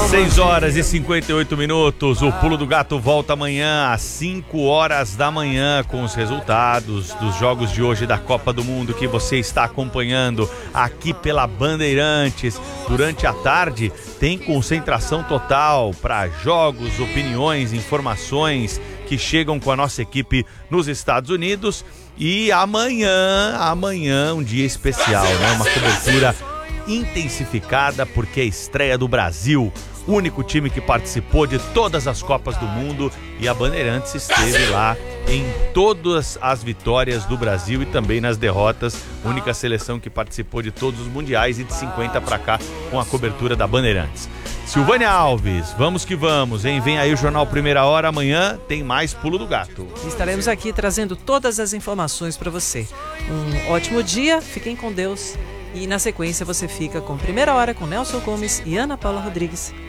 6 horas e 58 minutos. O Pulo do Gato volta amanhã às 5 horas da manhã com os resultados dos jogos de hoje da Copa do Mundo que você está acompanhando aqui pela Bandeirantes. Durante a tarde tem concentração total para jogos, opiniões, informações que chegam com a nossa equipe nos Estados Unidos. E amanhã um dia especial, né? Uma cobertura intensificada porque é a estreia do Brasil, o único time que participou de todas as Copas do Mundo, e a Bandeirantes esteve lá em todas as vitórias do Brasil e também nas derrotas, única seleção que participou de todos os mundiais e de 50 para cá com a cobertura da Bandeirantes. Silvânia Alves, vamos que vamos, hein? Vem aí o Jornal Primeira Hora, amanhã tem mais Pulo do Gato. Estaremos aqui trazendo todas as informações para você. Um ótimo dia, fiquem com Deus. E na sequência você fica com Primeira Hora com Nelson Gomes e Ana Paula Rodrigues.